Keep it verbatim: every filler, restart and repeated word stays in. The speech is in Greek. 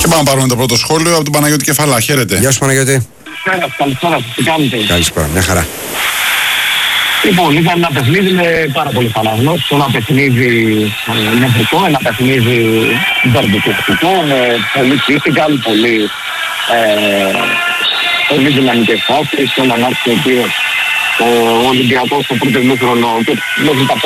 πάμε να πάρουμε το πρώτο σχόλιο από τον Παναγιώτη Κεφαλά. Χαίρετε. Γεια σου Παναγιώτη. Καλησπέρα σας, τι κάνετε? Καλησπέρα, μια χαρά. Λοιπόν, ήταν ένα παιχνίδι με πάρα πολύ φαναγνός, ένα παιχνίδι νευρικό, ένα παιχνίδι βαρδικοκτικό, με πολύ critical, πολύ, ε, πολύ δυναμικές φάσεις, έναν άκρη ο οποίος ο Ολυμπιακός στο πρώτο ημίχρονο και μέχρι τα